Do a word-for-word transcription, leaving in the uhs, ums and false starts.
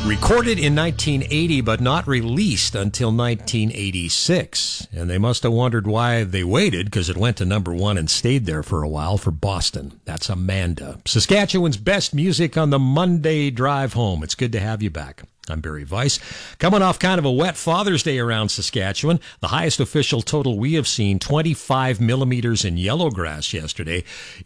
Recorded in nineteen eighty, but not released until nineteen eighty-six. And they must have wondered why they waited, because it went to number one and stayed there for a while for Boston. That's Amanda. Saskatchewan's best music on the Monday drive home. It's good to have you back. I'm Barry Weiss. Coming off kind of a wet Father's Day around Saskatchewan, the highest official total we have seen, twenty-five millimeters in Yellowgrass yesterday.